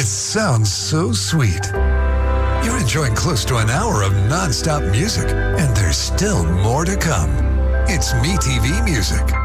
It sounds so sweet. You're enjoying close to an hour of non-stop music, and there's still more to come. It's MeTV Music.